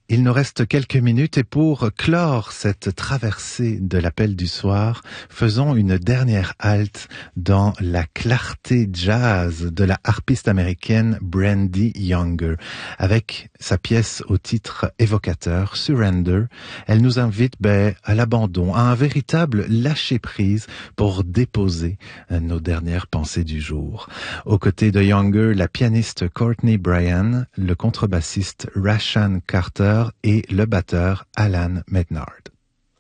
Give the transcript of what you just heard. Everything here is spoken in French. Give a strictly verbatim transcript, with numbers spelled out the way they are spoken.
Il nous reste quelques minutes et pour clore cette traversée de l'appel du soir, faisons une dernière halte dans la clarté jazz de la harpiste américaine Brandy Younger. Avec sa pièce au titre évocateur, Surrender, elle nous invite ben, à l'abandon, à un véritable lâcher-prise pour déposer nos dernières pensées du jour. Aux côtés de Younger, la pianiste Courtney Bryan, le contrebassiste Rashan Carter et le batteur Alan Mednard.